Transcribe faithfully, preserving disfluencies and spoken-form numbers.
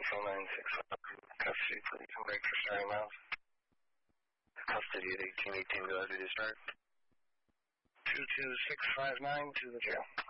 Central nine six five. Custody, please, and break for starting miles. Custody at eighteen eighteen, go ahead to discharge. two two six five nine to the jail.